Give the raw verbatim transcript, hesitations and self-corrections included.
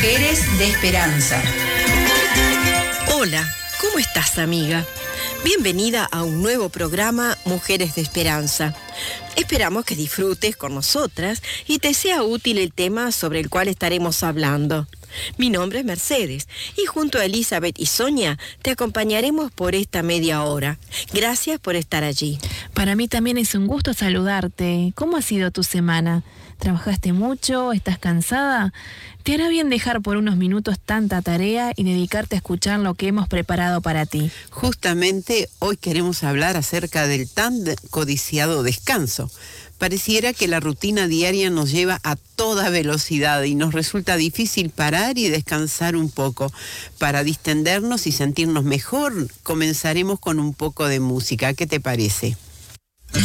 Mujeres de Esperanza. Hola, ¿cómo estás, amiga? Bienvenida a un nuevo programa Mujeres de Esperanza. Esperamos que disfrutes con nosotras y te sea útil el tema sobre el cual estaremos hablando. Mi nombre es Mercedes y junto a Elizabeth y Sonia te acompañaremos por esta media hora. Gracias por estar allí. Para mí también es un gusto saludarte. ¿Cómo ha sido tu semana? ¿Trabajaste mucho? ¿Estás cansada? Te hará bien dejar por unos minutos tanta tarea y dedicarte a escuchar lo que hemos preparado para ti. Justamente hoy queremos hablar acerca del tan codiciado descanso. Pareciera que la rutina diaria nos lleva a toda velocidad y nos resulta difícil parar y descansar un poco. Para distendernos y sentirnos mejor, comenzaremos con un poco de música. ¿Qué te parece?